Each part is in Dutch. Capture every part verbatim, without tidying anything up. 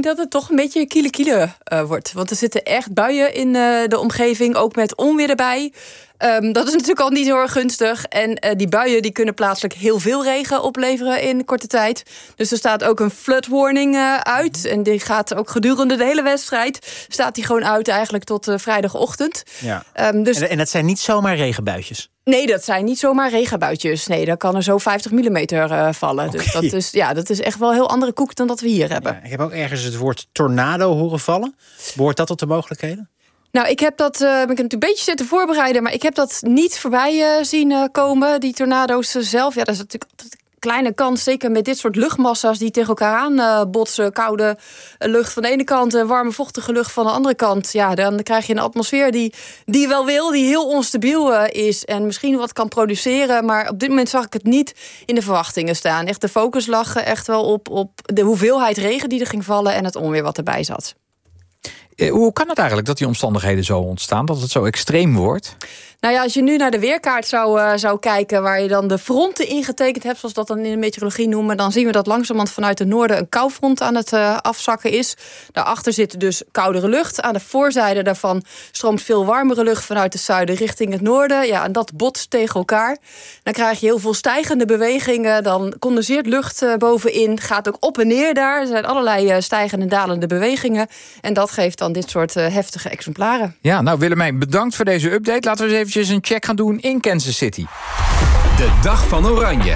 dat het toch een beetje kiele-kiele uh, wordt. Want er zitten echt buien in uh, de omgeving, ook met onweer erbij. Um, dat is natuurlijk al niet heel erg gunstig. En uh, die buien die kunnen plaatselijk heel veel regen opleveren in korte tijd. Dus er staat ook een flood warning uh, uit. En die gaat ook gedurende de hele wedstrijd. Staat die gewoon uit eigenlijk tot uh, vrijdagochtend. Ja. Um, dus... En, en dat zijn niet zomaar regenbuitjes? Nee, dat zijn niet zomaar regenbuitjes. Nee, dan kan er zo vijftig millimeter uh, vallen. Okay. Dus dat is, ja, dat is echt wel een heel andere koek dan dat we hier hebben. Ja, ik heb ook ergens het woord tornado horen vallen. Behoort dat tot de mogelijkheden? Nou, ik heb dat, uh, ik heb het een beetje zitten voorbereiden, maar ik heb dat niet voorbij uh, zien uh, komen, die tornado's uh, zelf. Ja, dat is natuurlijk altijd een kleine kans, zeker met dit soort luchtmassa's die tegen elkaar aan uh, botsen. Koude lucht van de ene kant en warme, vochtige lucht van de andere kant. Ja, dan krijg je een atmosfeer die, die wel wil, die heel onstabiel uh, is en misschien wat kan produceren. Maar op dit moment zag ik het niet in de verwachtingen staan. Echt, de focus lag echt wel op, op de hoeveelheid regen die er ging vallen en het onweer wat erbij zat. Hoe kan het eigenlijk dat die omstandigheden zo ontstaan? Dat het zo extreem wordt? Nou ja, als je nu naar de weerkaart zou, uh, zou kijken, waar je dan de fronten ingetekend hebt, zoals dat dan in de meteorologie noemen, dan zien we dat langzamerhand vanuit het noorden een koufront aan het uh, afzakken is. Daarachter zit dus koudere lucht. Aan de voorzijde daarvan stroomt veel warmere lucht vanuit het zuiden richting het noorden. Ja, en dat botst tegen elkaar. Dan krijg je heel veel stijgende bewegingen. Dan condenseert lucht uh, bovenin, gaat ook op en neer daar. Er zijn allerlei uh, stijgende en dalende bewegingen. En dat geeft dan dit soort uh, heftige exemplaren. Ja, nou Willemijn, bedankt voor deze update. Laten we eens eventjes een check gaan doen in Kansas City. De dag van Oranje.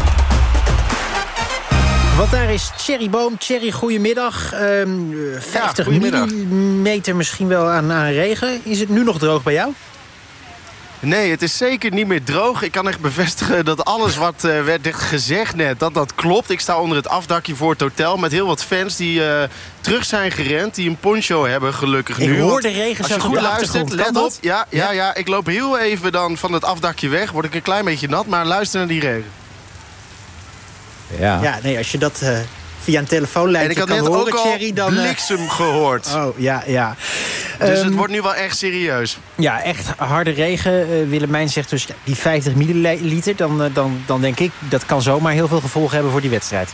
Want daar is Thierry Boom. Thierry, goedemiddag. Um, vijftig ja, millimeter misschien wel aan, aan regen. Is het nu nog droog bij jou? Nee, het is zeker niet meer droog. Ik kan echt bevestigen dat alles wat uh, werd gezegd net, dat dat klopt. Ik sta onder het afdakje voor het hotel met heel wat fans die uh, terug zijn gerend. Die een poncho hebben gelukkig ik nu. Ik hoor de regen als je goed luistert, let op. Ja, ja, ja, ik loop heel even dan van het afdakje weg. Word ik een klein beetje nat, maar luister naar die regen. Ja, ja nee, als je dat uh, via een telefoonlijntje kan horen, En ik had net ook Thierry, al dan, uh... bliksem gehoord. Oh, ja, ja. Dus um, het wordt nu wel echt serieus. Ja, echt harde regen. Uh, Willemijn zegt dus die vijftig milliliter. Dan, uh, dan, dan denk ik, dat kan zomaar heel veel gevolgen hebben voor die wedstrijd.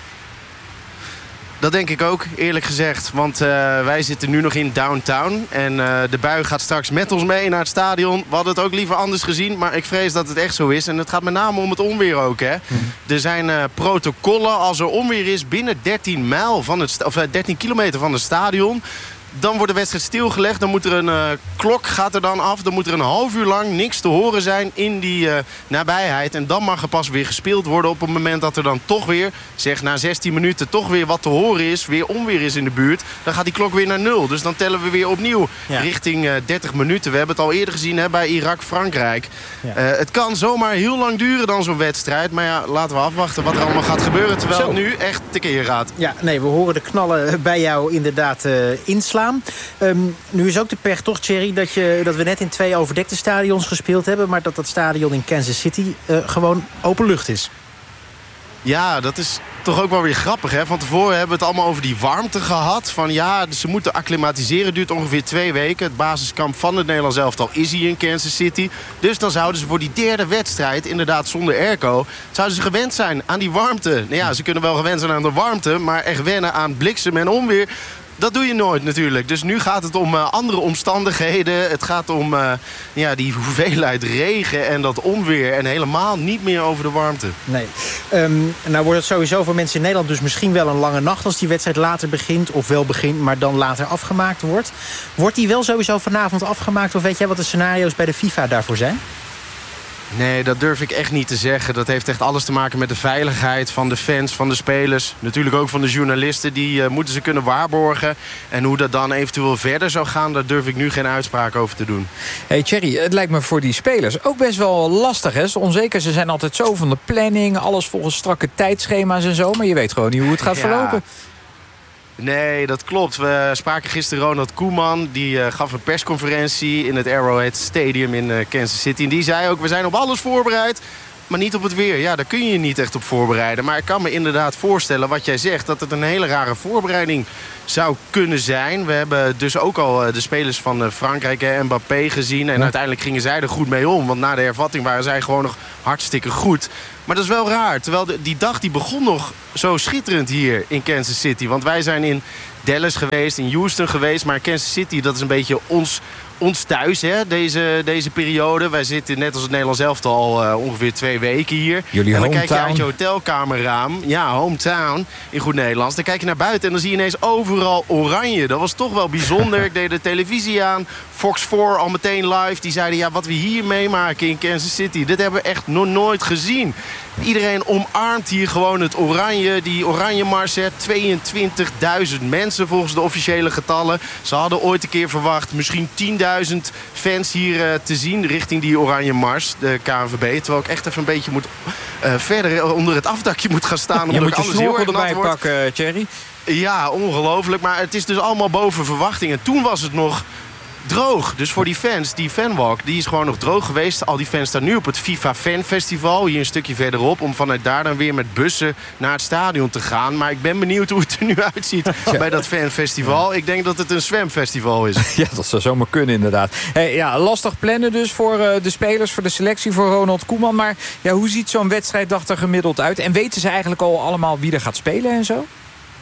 Dat denk ik ook, eerlijk gezegd. Want uh, wij zitten nu nog in downtown. En uh, de bui gaat straks met ons mee naar het stadion. We hadden het ook liever anders gezien. Maar ik vrees dat het echt zo is. En het gaat met name om het onweer ook. Hè. Mm. Er zijn uh, protocollen als er onweer is binnen dertien mijl van het, of uh, dertien kilometer van het stadion. Dan wordt de wedstrijd stilgelegd. Dan moet er een uh, klok gaat er dan af. Dan moet er een half uur lang niks te horen zijn in die uh, nabijheid. En dan mag er pas weer gespeeld worden op het moment dat er dan toch weer, zeg na zestien minuten, toch weer wat te horen is. Weer onweer is in de buurt. Dan gaat die klok weer naar nul. Dus dan tellen we weer opnieuw ja. richting uh, dertig minuten. We hebben het al eerder gezien hè, bij Irak-Frankrijk. Ja. Uh, het kan zomaar heel lang duren dan zo'n wedstrijd. Maar ja, laten we afwachten wat er allemaal gaat gebeuren. Terwijl Zo. het nu echt tekeer gaat. Ja, nee, we horen de knallen bij jou inderdaad uh, inslaan. Um, nu is ook de pech toch, Thierry, dat, je, dat we net in twee overdekte stadions gespeeld hebben, maar dat dat stadion in Kansas City uh, gewoon open lucht is. Ja, dat is toch ook wel weer grappig. Hè? Van tevoren hebben we het allemaal over die warmte gehad. Van ja, ze moeten acclimatiseren. Het duurt ongeveer twee weken. Het basiskamp van het Nederlands elftal is hier in Kansas City. Dus dan zouden ze voor die derde wedstrijd, inderdaad zonder airco, zouden ze gewend zijn aan die warmte. Nou ja, ze kunnen wel gewend zijn aan de warmte, maar echt wennen aan bliksem en onweer, dat doe je nooit natuurlijk. Dus nu gaat het om uh, andere omstandigheden. Het gaat om uh, ja, die hoeveelheid regen en dat onweer. En helemaal niet meer over de warmte. Nee. Um, nou wordt het sowieso voor mensen in Nederland dus misschien wel een lange nacht als die wedstrijd later begint. Of wel begint, maar dan later afgemaakt wordt. Wordt die wel sowieso vanavond afgemaakt? Of weet jij wat de scenario's bij de FIFA daarvoor zijn? Nee, dat durf ik echt niet te zeggen. Dat heeft echt alles te maken met de veiligheid van de fans, van de spelers. Natuurlijk ook van de journalisten. Die uh, moeten ze kunnen waarborgen. En hoe dat dan eventueel verder zou gaan, daar durf ik nu geen uitspraak over te doen. Hey Thierry, het lijkt me voor die spelers ook best wel lastig. Hè? Onzeker, ze zijn altijd zo van de planning. Alles volgens strakke tijdschema's en zo. Maar je weet gewoon niet hoe het gaat ja. verlopen. Nee, dat klopt. We spraken gisteren Ronald Koeman. Die uh, gaf een persconferentie in het Arrowhead Stadium in uh, Kansas City. En die zei ook, we zijn op alles voorbereid, maar niet op het weer. Ja, daar kun je je niet echt op voorbereiden. Maar ik kan me inderdaad voorstellen wat jij zegt, dat het een hele rare voorbereiding zou kunnen zijn. We hebben dus ook al uh, de spelers van uh, Frankrijk en Mbappé gezien. En ja. uiteindelijk gingen zij er goed mee om. Want na de hervatting waren zij gewoon nog hartstikke goed. Maar dat is wel raar. Terwijl de, die dag die begon nog zo schitterend hier in Kansas City. Want wij zijn in Dallas geweest, in Houston geweest. Maar Kansas City, dat is een beetje ons, ons thuis, hè, deze, deze periode. Wij zitten net als het Nederlands elftal al uh, ongeveer twee weken hier. Jullie en dan hometown. kijk je uit je hotelkamerraam. Ja, hometown in goed Nederlands. Dan kijk je naar buiten en dan zie je ineens overal oranje. Dat was toch wel bijzonder. Ik deed de televisie aan. Fox four al meteen live. Die zeiden, ja, wat we hier meemaken in Kansas City, dit hebben we echt nog nooit gezien. Iedereen omarmt hier gewoon het oranje. Die oranje mars, tweeëntwintigduizend mensen volgens de officiële getallen. Ze hadden ooit een keer verwacht misschien tienduizend fans hier uh, te zien richting die oranje mars, de K N V B. Terwijl ik echt even een beetje moet uh, verder onder het afdakje moet gaan staan. Je omdat moet ik je anders heel erg snorkel nat erbij word. pakken, Thierry. Ja, ongelooflijk. Maar het is dus allemaal boven verwachting. En toen was het nog droog. Dus voor die fans, die fanwalk, die is gewoon nog droog geweest. Al die fans staan nu op het FIFA Fan Festival, hier een stukje verderop, om vanuit daar dan weer met bussen naar het stadion te gaan. Maar ik ben benieuwd hoe het er nu uitziet ja. bij dat fanfestival. Ik denk dat het een zwemfestival is. Ja, dat zou zomaar kunnen inderdaad. Hey, ja, lastig plannen dus voor uh, de spelers, voor de selectie, voor Ronald Koeman. Maar ja, hoe ziet zo'n wedstrijddag er gemiddeld uit? En weten ze eigenlijk al allemaal wie er gaat spelen en zo?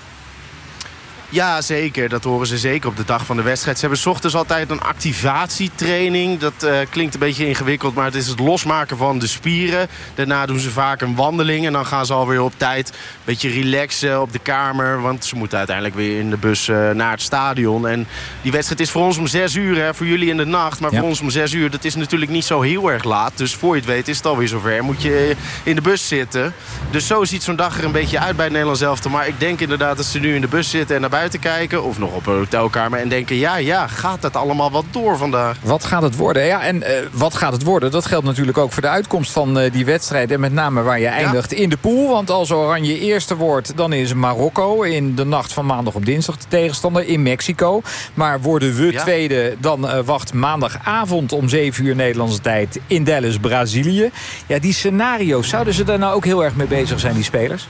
Ja, zeker. Dat horen ze zeker op de dag van de wedstrijd. Ze hebben 's ochtends altijd een activatietraining. Dat uh, klinkt een beetje ingewikkeld, maar het is het losmaken van de spieren. Daarna doen ze vaak een wandeling en dan gaan ze alweer op tijd een beetje relaxen op de kamer. Want ze moeten uiteindelijk weer in de bus uh, naar het stadion. En die wedstrijd is voor ons om zes uur, hè, voor jullie in de nacht. Maar ja. voor ons om zes uur, dat is natuurlijk niet zo heel erg laat. Dus voor je het weet is het alweer zover. Moet je in de bus zitten. Dus zo ziet zo'n dag er een beetje uit bij het Nederlands elftal. Maar ik denk inderdaad dat ze nu in de bus zitten en naar buiten kijken of nog op een hotelkamer en denken, ja, ja, gaat het allemaal wat door vandaag? Wat gaat het worden? Ja, en uh, wat gaat het worden? Dat geldt natuurlijk ook voor de uitkomst van uh, die wedstrijd en met name waar je eindigt ja. in de pool. Want als Oranje eerste wordt, dan is Marokko in de nacht van maandag op dinsdag de tegenstander in Mexico. Maar worden we ja. tweede, dan uh, wacht maandagavond om zeven uur Nederlandse tijd in Dallas, Brazilië. Ja, die scenario's, zouden ze daar nou ook heel erg mee bezig zijn, die spelers?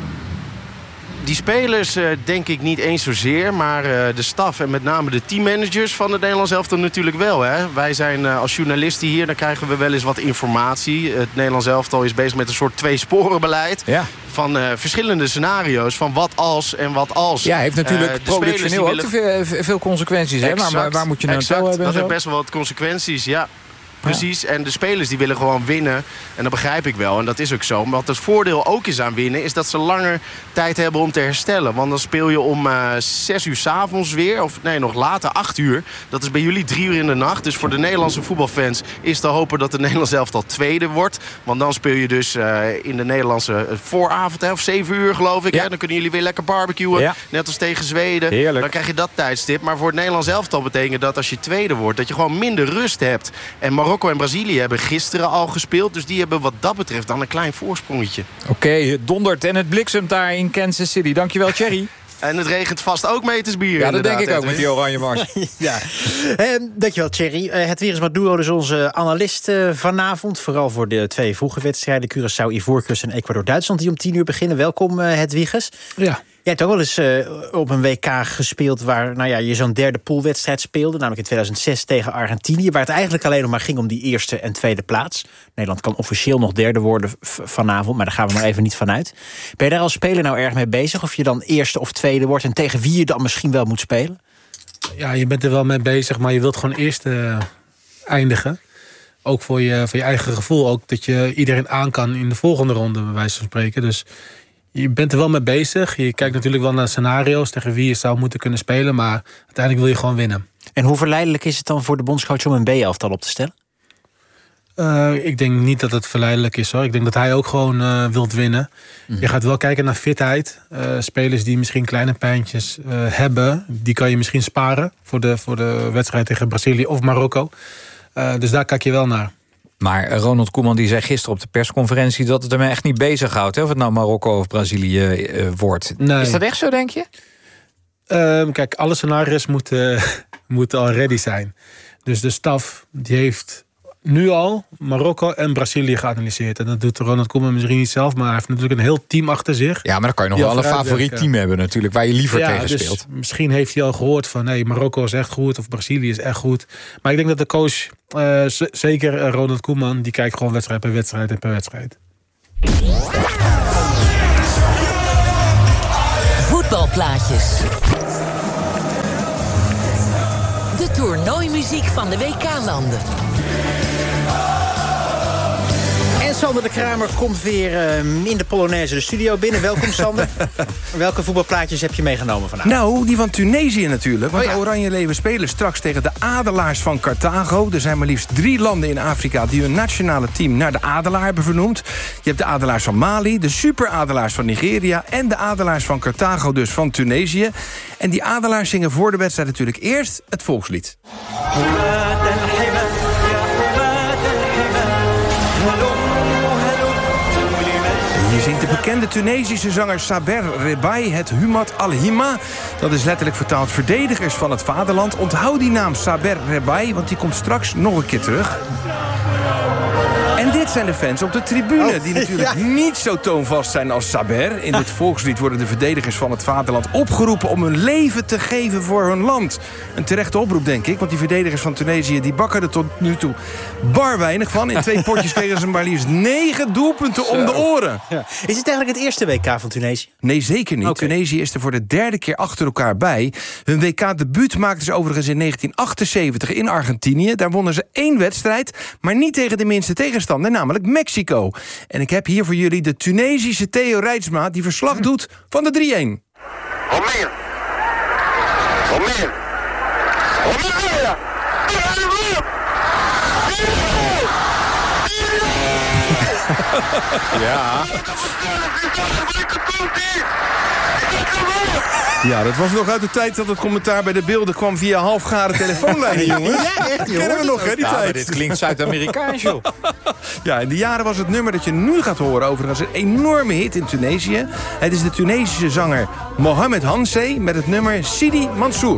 Die spelers uh, denk ik niet eens zozeer, maar uh, de staf en met name de teammanagers van het Nederlands elftal natuurlijk wel. Hè? Wij zijn uh, als journalisten hier, dan krijgen we wel eens wat informatie. Het Nederlands elftal is bezig met een soort tweesporenbeleid. Ja. Van uh, verschillende scenario's, van wat als en wat als. Ja, heeft natuurlijk uh, productioneel ook willen... te veel, veel consequenties. Hè? Maar, maar waar moet je nou exact, hebben? Dat heeft zo? best wel wat consequenties, ja. Precies, ja. En de spelers die willen gewoon winnen. En dat begrijp ik wel, en dat is ook zo. Maar wat het voordeel ook is aan winnen, is dat ze langer tijd hebben om te herstellen. Want dan speel je om uh, zes uur 's avonds weer, of nee, nog later, acht uur. Dat is bij jullie drie uur in de nacht. Dus voor de Nederlandse voetbalfans is te hopen dat de Nederlands elftal tweede wordt. Want dan speel je dus uh, in de Nederlandse vooravond, hè, of zeven uur geloof ik. Ja. Hè? Dan kunnen jullie weer lekker barbecuen, ja. net als tegen Zweden. Heerlijk. Dan krijg je dat tijdstip. Maar voor het Nederlands elftal betekent dat als je tweede wordt, dat je gewoon minder rust hebt. En Marokko en Brazilië hebben gisteren al gespeeld. Dus die hebben wat dat betreft dan een klein voorsprongetje. Oké, okay, het dondert en het bliksemt daar in Kansas City. Dankjewel, Thierry. En het regent vast ook meters bier. Ja, dat denk ik ook Edwin. Met die oranje mars. Ja. Eh, dankjewel, Thierry. Uh, het Wieris Maduro, dus onze analist uh, vanavond. Vooral voor de twee vroege wedstrijden. Curaçao, Ivoorkust en Ecuador-Duitsland die om tien uur beginnen. Welkom, uh, het Wieris. Ja. Jij hebt ook wel eens uh, op een W K gespeeld waar nou ja, je zo'n derde poolwedstrijd speelde. Namelijk in tweeduizend zes tegen Argentinië. Waar het eigenlijk alleen nog maar ging om die eerste en tweede plaats. Nederland kan officieel nog derde worden v- vanavond. Maar daar gaan we maar even niet vanuit. Ben je daar als speler nou erg mee bezig? Of je dan eerste of tweede wordt en tegen wie je dan misschien wel moet spelen? Ja, je bent er wel mee bezig, maar je wilt gewoon eerst uh, eindigen. Ook voor je, voor je eigen gevoel. Ook dat je iedereen aan kan in de volgende ronde, bij wijze van spreken. Dus je bent er wel mee bezig. Je kijkt natuurlijk wel naar scenario's tegen wie je zou moeten kunnen spelen. Maar uiteindelijk wil je gewoon winnen. En hoe verleidelijk is het dan voor de bondscoach om een B-elftal op te stellen? Uh, ik denk niet dat het verleidelijk is, hoor. Ik denk dat hij ook gewoon uh, wilt winnen. Mm. Je gaat wel kijken naar fitheid. Uh, spelers die misschien kleine pijntjes uh, hebben, die kan je misschien sparen voor de, voor de wedstrijd tegen Brazilië of Marokko. Uh, dus daar kijk je wel naar. Maar Ronald Koeman die zei gisteren op de persconferentie dat het hem echt niet bezighoudt, hè, of het nou Marokko of Brazilië uh, wordt. Nee. Is dat echt zo, denk je? Uh, kijk, alle scenario's moeten, moeten al ready zijn. Dus de staf die heeft nu al Marokko en Brazilië geanalyseerd. En dat doet Ronald Koeman misschien niet zelf, maar hij heeft natuurlijk een heel team achter zich. Ja, maar dan kan je nog wel een favoriet team hebben natuurlijk, waar je liever ja, tegen dus speelt. Misschien heeft hij al gehoord van, nee, Marokko is echt goed of Brazilië is echt goed. Maar ik denk dat de coach, uh, z- zeker uh, Ronald Koeman, die kijkt gewoon wedstrijd per wedstrijd en per wedstrijd. Voetbalplaatjes. Toernooimuziek van de W K-landen. En Sander de Kramer komt weer uh, in de Polonaise de studio binnen. Welkom, Sander. Welke voetbalplaatjes heb je meegenomen vandaag? Nou, die van Tunesië natuurlijk. Want oh, ja. de Oranje Leeuwen spelen straks tegen de Adelaars van Carthago. Er zijn maar liefst drie landen in Afrika die hun nationale team naar de Adelaar hebben vernoemd. Je hebt de Adelaars van Mali, de Super Adelaars van Nigeria en de Adelaars van Carthago, dus van Tunesië. En die Adelaars zingen voor de wedstrijd natuurlijk eerst het volkslied. Hier zingt de bekende Tunesische zanger Saber Rebai het Humat al-Hima. Dat is letterlijk vertaald verdedigers van het vaderland. Onthoud die naam Saber Rebai, want die komt straks nog een keer terug. En dit zijn de fans op de tribune, oh, die natuurlijk ja. niet zo toonvast zijn als Saber. In dit volkslied worden de verdedigers van het vaderland opgeroepen om hun leven te geven voor hun land. Een terechte oproep, denk ik, want die verdedigers van Tunesië die bakken er tot nu toe bar weinig van. In twee potjes kregen ze maar liefst negen doelpunten om de oren. Ja. Is het eigenlijk het eerste W K van Tunesië? Nee, zeker niet. Okay. Tunesië is er voor de derde keer achter elkaar bij. Hun W K-debuut maakten ze overigens in negentien achtenzeventig in Argentinië. Daar wonnen ze één wedstrijd, maar niet tegen de minste tegenstander, namelijk Mexico. En ik heb hier voor jullie de Tunesische Theo Reitsma die verslag doet van de drie-een. Homer. Homer. Homer. Ja. Ja, dat was nog uit de tijd dat het commentaar bij de beelden kwam via halfgare telefoonlijnen, jongens. Ja, echt, dat kennen we nog, hè, die ja, tijd. Maar dit klinkt Zuid-Amerikaans, joh. Ja, in de jaren was het nummer dat je nu gaat horen overigens een enorme hit in Tunesië. Het is de Tunesische zanger Mohamed Hansé met het nummer Sidi Mansour.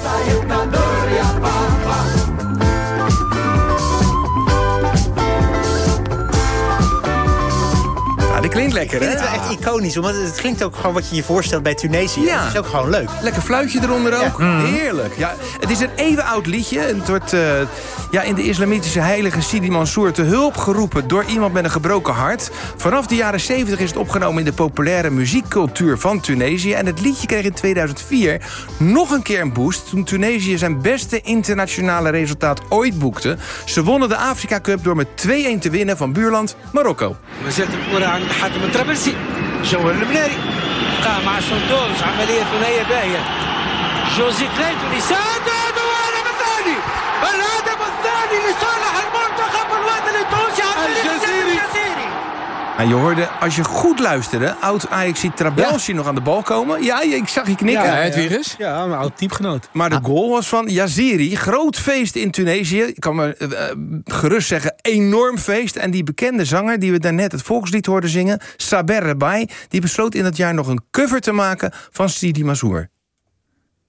Dat klinkt lekker, hè? Ik vind het wel echt iconisch, want het klinkt ook gewoon wat je je voorstelt bij Tunesië. Ja. Het is ook gewoon leuk. Lekker fluitje eronder ook. Ja. Heerlijk. Ja, het is een eeuwenoud liedje. Het wordt uh, ja, in de islamitische heilige Sidi Mansour te hulp geroepen door iemand met een gebroken hart. Vanaf de jaren zeventig is het opgenomen in de populaire muziekcultuur van Tunesië. En het liedje kreeg in tweeduizend vier nog een keer een boost toen Tunesië zijn beste internationale resultaat ooit boekte. Ze wonnen de Afrika Cup door met twee-een te winnen van buurland Marokko. حاتم الطرابلسي جوهر المناري بقى مع الصندوق عمليه ثنائيه باهيه جوزي كليتون يساعد والهدف الثاني الهدف الثاني لصالح المنتخب الوطني التونسي الجزيري. Nou, je hoorde, als je goed luisterde, oud-Ajaxie Trabelsi ja. nog aan de bal komen. Ja, ik zag je knikken. Ja, het virus. Ja, mijn oud teamgenoot. Maar de goal was van Yaziri. Groot feest in Tunesië. Ik kan me uh, gerust zeggen, enorm feest. En die bekende zanger, die we daarnet het volkslied hoorden zingen, Saber Rebai, die besloot in dat jaar nog een cover te maken van Sidi Mansour.